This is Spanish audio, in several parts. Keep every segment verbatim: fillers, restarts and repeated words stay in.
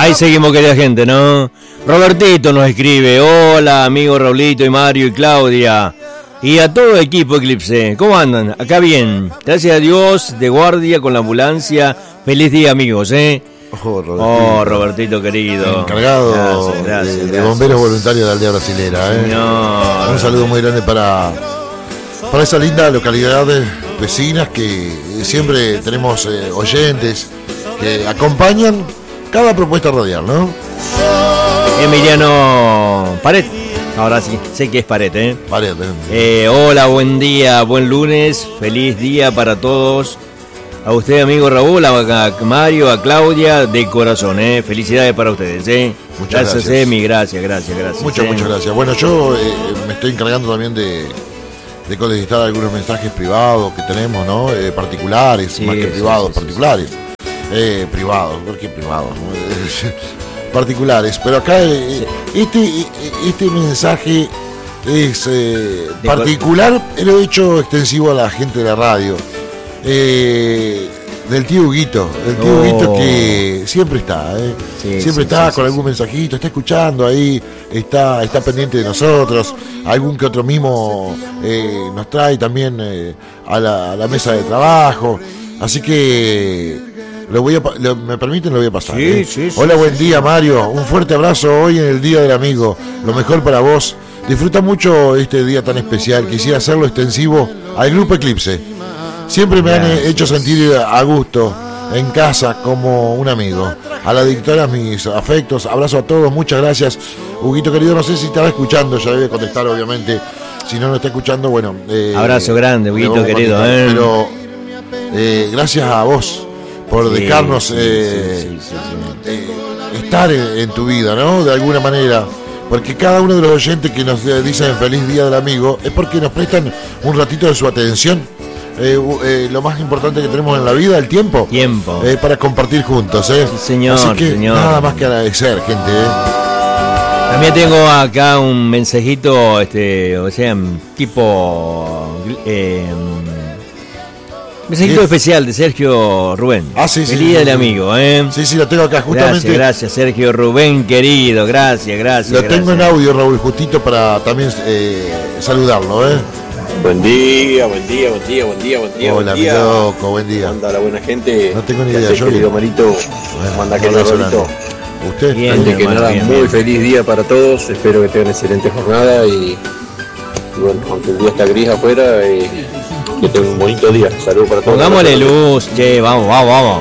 Ahí seguimos, querida gente, ¿no? Robertito nos escribe: hola, amigo Raulito y Mario y Claudia. Y a todo el equipo Eclipse. ¿Cómo andan? Acá bien. Gracias a Dios, de guardia con la ambulancia. Feliz día, amigos, ¿eh? Oh, Robertito, oh, Robertito querido. Encargado gracias, gracias, de, de gracias. bomberos voluntarios de la aldea brasilera, ¿eh? Señor. Un saludo muy grande para, para esa linda localidad vecinas que siempre tenemos eh, oyentes que acompañan cada propuesta radial, ¿no? Emiliano Pared. Ahora sí, sé que es Pared, ¿eh? Pared, ¿eh? Eh, hola, buen día, buen lunes, feliz día para todos. A usted, amigo Raúl, a Mario, a Claudia, de corazón, ¿eh? Felicidades para ustedes, ¿eh? Muchas gracias. gracias, Emi, gracias, gracias, gracias. Muchas, ¿eh? muchas gracias. Bueno, yo eh, me estoy encargando también de, de contestar algunos mensajes privados que tenemos, ¿no? Eh, particulares, Sí, más que sí, privados, sí, sí, particulares. Eh, privados, ¿por qué privados? Particulares. Pero acá eh, este, este mensaje es eh, particular, lo he hecho extensivo a la gente de la radio. Eh, del tío Huguito, el tío Oh. Huguito que siempre está, ¿eh? Sí, siempre sí, está sí, con sí, algún mensajito, está escuchando ahí, está, está pendiente de nosotros, algún que otro mimo eh, nos trae también eh, a, la, a la mesa de trabajo, así que lo voy a, lo, me permiten, lo voy a pasar. Sí, ¿eh? sí, sí, Hola, sí, buen sí, día, sí. Mario, un fuerte abrazo hoy en el Día del Amigo, lo mejor para vos. Disfruta mucho este día tan especial, quisiera hacerlo extensivo al Grupo Eclipse. Siempre me Gracias. han hecho sentir a gusto en casa como un amigo. A la dictora mis afectos, abrazo a todos, muchas gracias. Huguito querido, no sé si estaba escuchando, ya debe contestar obviamente. Si no, no está escuchando, bueno. Eh, Abrazo grande, Huguito le vamos a querido, contestar. ¿eh? Pero eh, gracias a vos por Sí, dejarnos sí, eh, sí, sí, sí, sí. eh, estar en, en tu vida, ¿no? De alguna manera. Porque cada uno de los oyentes que nos eh, dicen feliz día del amigo es porque nos prestan un ratito de su atención. Eh, eh, lo más importante que tenemos en la vida, el tiempo. Tiempo. Eh, para compartir juntos, ¿eh? Sí, señor, Así que señor. nada más que agradecer, gente, ¿eh? También tengo acá un mensajito, este, o sea, tipo, eh, mensajito ¿Qué? especial de Sergio Rubén. Ah, sí, sí, Feliz sí, día del sí. amigo, ¿eh? Sí, sí, lo tengo acá, justamente. Gracias, gracias, Sergio Rubén, querido, gracias, gracias. Lo tengo en gracias. audio, Raúl, justito para también eh, saludarlo, ¿eh? Buen día, buen día, buen día, buen día, buen día. Hola, buen mi día. loco, buen día. Anda la buena gente. No tengo ni ¿Qué idea, haces, yo querido bien. Marito. Bueno, Manda un que abrazo Marito. grande. ¿Usted? Bien, Antes que hermano, nada, bien, muy bien. feliz día para todos. Espero que tengan excelente jornada y, y bueno, aunque el día está gris afuera, eh, que tengan un bonito día. Saludos para todos. Pongámosle luz, che, vamos, vamos, vamos.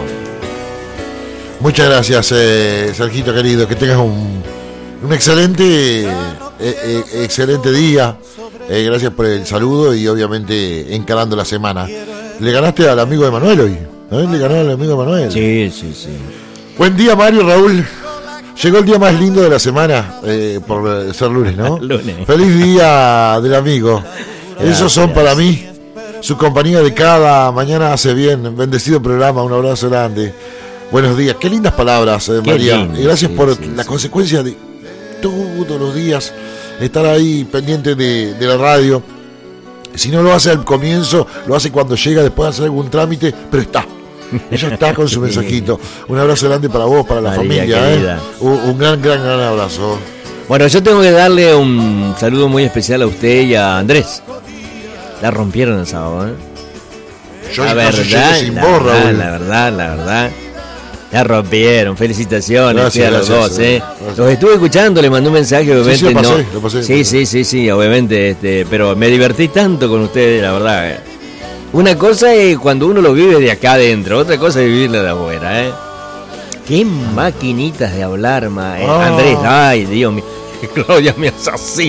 Muchas gracias, eh, Sergito querido, que tengas un, un excelente eh, eh, excelente día. Eh, gracias por el saludo y obviamente encarando la semana. Le ganaste al amigo de Manuel hoy, ¿eh? Le ganó al amigo de Manuel. Sí, sí, sí. Buen día, Mario, Raúl. Llegó el día más lindo de la semana, eh, por ser lunes, ¿no? Lunes. Feliz día del amigo. Esos son para mí. Su compañía de cada mañana hace bien. Bendecido programa, un abrazo grande. Buenos días. Qué lindas palabras, eh, Qué María. lindo, Y gracias sí, por sí, la sí. consecuencia de todos los días estar ahí pendiente de, de la radio. Si no lo hace al comienzo, lo hace cuando llega, después de hacer algún trámite, pero está. Ella está con su mensajito. Un abrazo grande para vos, para la María, familia. querida. ¿eh? Un, un gran, gran, gran abrazo. Bueno, yo tengo que darle un saludo muy especial a usted y a Andrés. La rompieron el sábado, ¿eh? Yo La no sé, llegué verdad, sin la vos, verdad, Raúl. la verdad, la verdad. La rompieron, felicitaciones Gracias, sí, a los gracias, dos, ¿eh? gracias. Los estuve escuchando, le mandé un mensaje, obviamente. sí, lo pasé, no. lo pasé, sí, lo pasé. sí, sí, sí, obviamente, este, pero me divertí tanto con ustedes, la verdad. eh. Una cosa es cuando uno lo vive de acá adentro, otra cosa es vivirlo de afuera, ¿eh? Qué maquinitas de hablar, ma, eh. Ah. Andrés, ay, Dios mío. Claudia me hace así.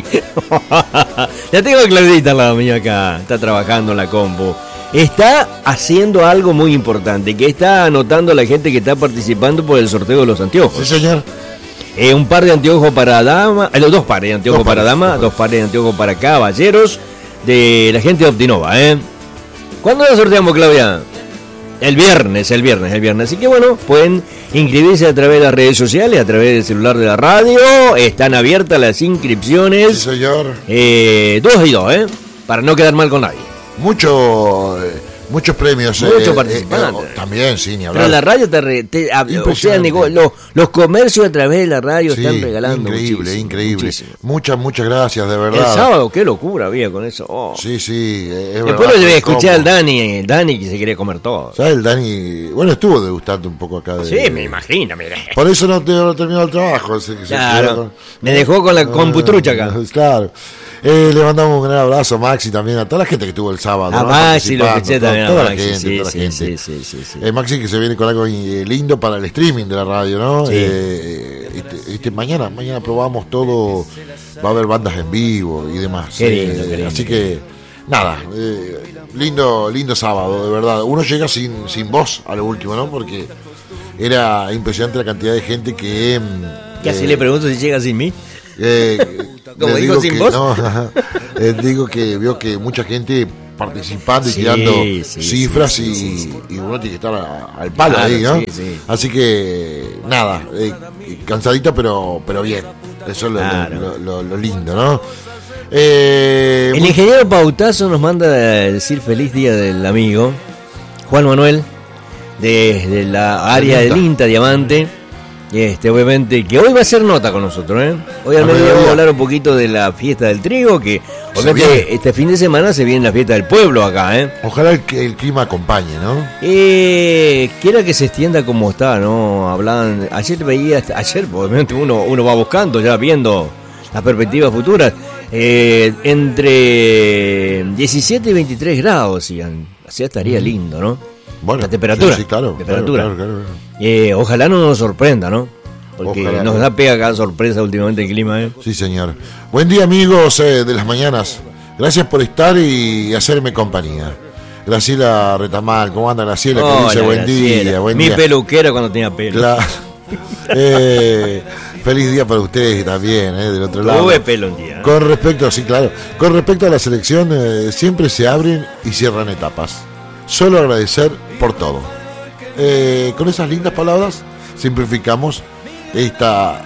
Ya tengo a Claudita al lado mío acá, está trabajando en la compu. Está haciendo algo muy importante, que está anotando a la gente que está participando por el sorteo de los anteojos. Sí, señor. Eh, un par de anteojos para dama, eh, los dos pares de anteojos Dos para pares, dama, dos dos pares de anteojos para caballeros de la gente de Optinova, ¿eh? ¿Cuándo la sorteamos, Claudia? El viernes, el viernes, el viernes. Así que bueno, pueden inscribirse a través de las redes sociales, a través del celular de la radio. Están abiertas las Sí, inscripciones. señor. Eh, dos y dos, ¿eh? Para no quedar mal con nadie. Mucho, eh, Muchos premios. Muchos eh, participantes. eh, también, sí, ni hablar. Pero la radio te, re, te a, o sea, nego, los, los comercios a través de la radio sí, están regalando increíble, muchísimo, increíble. Muchísimo. Muchas, muchas gracias, de verdad. El sábado, qué locura había con eso. Oh. Sí, sí, es Después verdad, lo llevé a escuchar al ¿cómo? Dani, el Dani que se quería comer todo. ¿Sabes? El Dani, bueno, estuvo degustando un poco acá. De, Sí, me imagino, mire. Por eso no, te, no terminó el trabajo. Se, Claro, se con, me dejó con la computrucha acá. Claro. Eh, le mandamos un gran abrazo a Maxi también, a toda la gente que estuvo el sábado. A ¿no? Maxi, lo escuché Toda- también. Toda a la Maxi, gente, sí, toda la sí, gente. sí, sí, sí, sí. Eh, Maxi que se viene con algo eh, lindo para el streaming de la radio, ¿no? Sí. Eh, este, este, mañana, mañana probamos todo, va a haber bandas en vivo y demás. Qué lindo, Eh, qué lindo. Así que, nada, eh, lindo, lindo sábado, de verdad. Uno llega sin, sin voz a lo último, ¿no? Porque era impresionante la cantidad de gente que... mm, ¿Qué así eh, le pregunto si llega sin mí? eh, Como le dijo, digo sin que voz. no, eh, digo que veo que mucha gente participando y Sí, tirando sí, cifras sí, y, sí, sí, sí. y uno tiene que estar a- al palo Claro, ahí, ¿no? sí, sí. Así que nada, eh, cansadito pero pero bien. Eso es lo, Claro. lo, lo- lo lindo, ¿no? Eh, El muy- ingeniero Pautazo nos manda a decir feliz día del amigo Juan Manuel desde la área Del del INTA. INTA Diamante. Este, obviamente, que hoy va a ser nota con nosotros, ¿eh? Hoy al A mediodía mediodía. vamos a hablar un poquito de la fiesta del trigo, que Se obviamente viene. este fin de semana se viene la fiesta del pueblo acá, ¿eh? Ojalá el, que el clima acompañe, ¿no? Eh, quiera que se extienda como está, ¿no? Hablan, ayer veía, ayer obviamente uno, uno va buscando, ya viendo las perspectivas futuras, eh, entre diecisiete y veintitrés grados, y así estaría lindo, ¿no? Bueno, La temperatura. sí, sí, claro, Temperatura. claro, claro, claro. Eh, ojalá no nos sorprenda, ¿no? Porque Ojalá. nos da pega cada sorpresa últimamente el clima, ¿eh? Sí, señor. Buen día, amigos eh, de las mañanas. Gracias por estar y hacerme compañía. Graciela Retamal, ¿cómo anda Graciela? Que Hola, dice buen Graciela. día, buen Mi día. peluquera cuando tenía pelo. Claro. Eh, feliz día para ustedes también, eh, del otro lado. Tuve pelo un día. ¿eh? Con respecto, sí, claro. Con respecto a la selección, eh, siempre se abren y cierran etapas. Solo agradecer por todo. Eh, con esas lindas palabras simplificamos esta,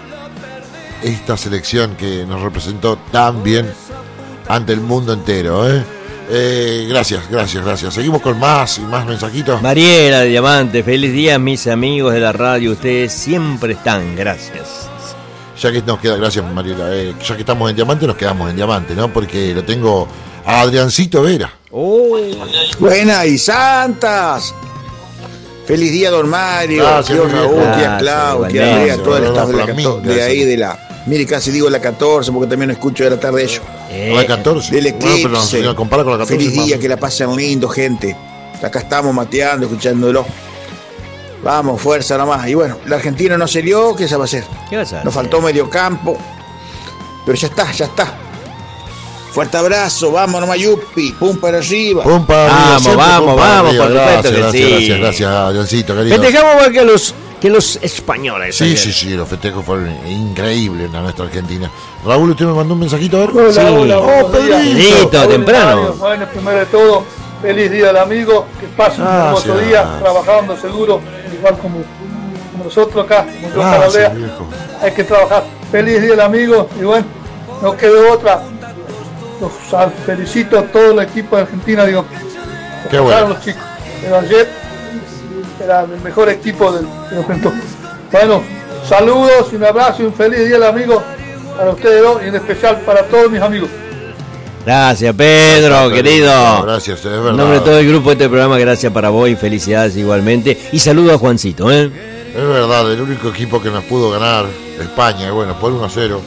esta selección que nos representó tan bien ante el mundo entero. ¿eh? Eh, gracias, gracias, gracias. Seguimos con más y más mensajitos. Mariela de Diamante, feliz día mis amigos de la radio, ustedes siempre están, gracias. Ya que nos queda, gracias Mariela, eh, ya que estamos en Diamante, nos quedamos en Diamante, ¿no? Porque lo tengo a Adriancito Vera. Oh, Buenas y santas. Feliz día, don Mario. Gracias, Tío muy Raúl, bien. tía Gracias, Clau, tía igualmente. Andrea, todo el staff de, la Para mí, catorce, de gracias. ahí de la. Mire, casi digo la catorce, porque también escucho de la tarde ellos. eh, la catorce. Del Bueno, pero eclipse. si lo compara con la catorce. Feliz más- día, que la pasen lindo, gente. Acá estamos mateando, escuchándolo. Vamos, fuerza nomás. Y bueno, la Argentina no se dio, ¿qué se va a hacer? ¿qué vas a hacer? Nos faltó medio campo. Pero ya está, ya está. Fuerte abrazo, vamos nomás, Yupi. Pum para arriba. Pum para arriba, Vamos, siempre vamos, pum para vamos, arriba. por supuesto Gracias, que gracias, sí. gracias, gracias, Adriancito, querido. Festejamos más que los, que los españoles. Sí, ayer. sí, sí, los festejos fueron increíbles en la nuestra Argentina. Raúl, usted me mandó un mensajito, a ver. Hola, Sí. hola, Oh, buenos días. Pedrito. Pedrito, temprano. Bueno, primero de todo, feliz día del amigo, que pase un hermoso Gracias. día, trabajando seguro, igual como, como nosotros acá, como yo para Gracias, aldea, viejo. hay que trabajar. Feliz día del amigo, y bueno, no quedó otra. Los sal- felicito a todo el equipo de Argentina, digo, Qué pasaron bueno. los chicos, pero ayer era el mejor equipo del que nos enfrentó. Bueno, saludos y un abrazo y un feliz día del amigo para ustedes dos y en especial para todos mis amigos. Gracias, Pedro, querido. Gracias, es En verdad. nombre de todo el grupo de este programa, gracias para vos y felicidades igualmente. Y saludo a Juancito, ¿eh? Es verdad, el único equipo que nos pudo ganar, España, y bueno, por uno a cero,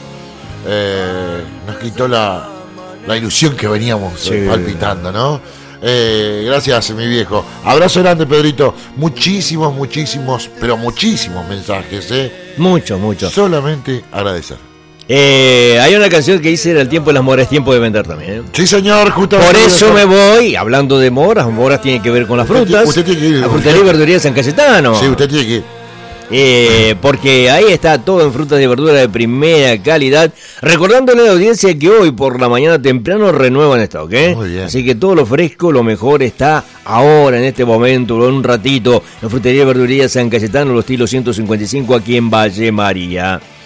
eh, nos quitó la, la ilusión que veníamos Sí. eh, palpitando, ¿no? Eh, gracias, mi viejo. Abrazo grande, Pedrito. Muchísimos, muchísimos, pero muchísimos mensajes, ¿eh? Mucho, mucho. Solamente agradecer. Eh, hay una canción que dice: era el tiempo de las moras, es tiempo de vender también. ¿eh? Sí, señor, justamente. Por eso me voy, hablando de moras, moras tiene que ver con las Usted frutas. ti- usted tiene que ir, la porque- frutería y verduría de San Cayetano. Sí, usted tiene que ir. Eh, porque ahí está todo en frutas y verduras de primera calidad. Recordándole a la audiencia que hoy por la mañana temprano renuevan stock, ¿eh? Muy bien. Así que todo lo fresco, lo mejor está ahora, en este momento, en un ratito. La frutería y verduría San Cayetano, los estilos ciento cincuenta y cinco aquí en Valle María.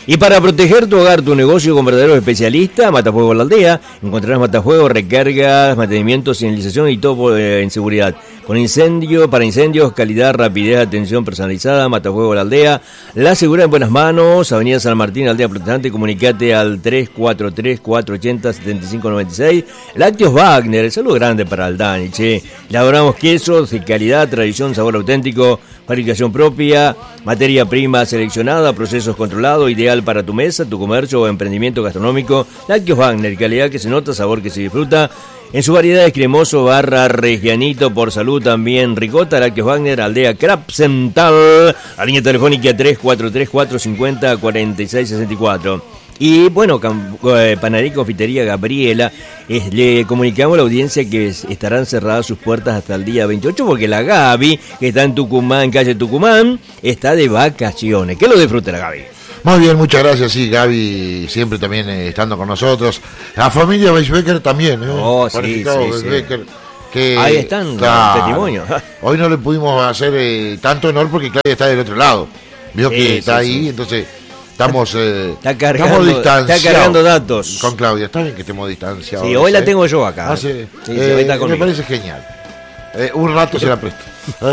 Y para proteger tu hogar, tu negocio con verdaderos especialistas, Matafuego La Aldea. Encontrarás matafuego, recargas, mantenimiento, señalización y todo eh, en seguridad. Con incendio, para incendios, calidad, rapidez, atención personalizada, Matafuego La Aldea. La seguridad en buenas manos, Avenida San Martín, Aldea Protestante. Comunicate al tres cuatro tres, cuatro ocho cero, siete cinco nueve seis. Lácteos Wagner, el saludo grande para Aldani, che. Elaboramos quesos de calidad, tradición, sabor auténtico, fabricación propia, materia prima seleccionada, procesos controlados, ideal para tu mesa, tu comercio o emprendimiento gastronómico. Lácteos Wagner, calidad que se nota, sabor que se disfruta. En su variedad es cremoso, barra, regianito, por salud también ricota. Lácteos Wagner, Aldea Krapsental. La línea telefónica tres cuatro tres, cuatro cinco cero, cuatro seis seis cuatro. Y bueno, eh, Panadería y Confitería Gabriela, eh, le comunicamos a la audiencia que es, estarán cerradas sus puertas hasta el día veintiocho porque la Gaby, que está en Tucumán, calle Tucumán, está de vacaciones. Que lo disfrute la Gaby. Muy bien, muchas gracias, sí, Gaby siempre también eh, estando con nosotros. La familia Weisbecker también, ¿eh? Oh, sí, sí, sí. Que, ahí están claro, los testimonios. Hoy no le pudimos hacer eh, tanto honor porque Claudia está del otro lado. Vio sí, que sí, está sí. ahí, entonces estamos, eh, está cargando, estamos distanciados. Está cargando datos. Con Claudia, está bien que estemos distanciados. Sí, hoy ¿eh? la tengo yo acá. Ah, sí. Sí, sí, eh, hoy está conmigo. Me parece genial. Eh, un rato se la presto.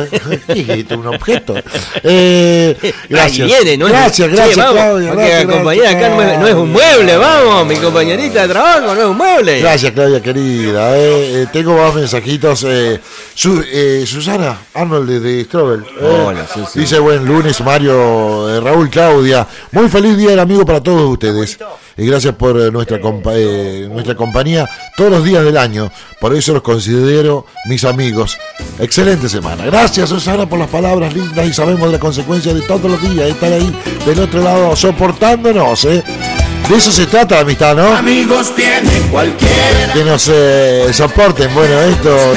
¿Eh? un objeto. Eh, gracias. Ahí viene, ¿no? Gracias, gracias, sí, vamos, Claudia. porque Gracias, la compañera gracias, acá no es, no es un mueble, vamos. Mi compañerita de trabajo no es un mueble. Gracias, Claudia, querida. Eh, eh, tengo más mensajitos. Eh, Su, eh, Susana Arnold de Strobel. Eh, Hola, sí, sí. Dice buen lunes, Mario, eh, Raúl, Claudia. Muy feliz día del amigo para todos ustedes. Y gracias por eh, nuestra, compa eh, nuestra compañía todos los días del año. Por eso los considero mis amigos. Excelente semana. Gracias, Susana, por las palabras lindas y sabemos de la consecuencia de todos los días estar ahí del otro lado soportándonos. ¿eh? De eso se trata la amistad, ¿no? Amigos tienen cualquiera. Que nos eh, soporten. Bueno, esto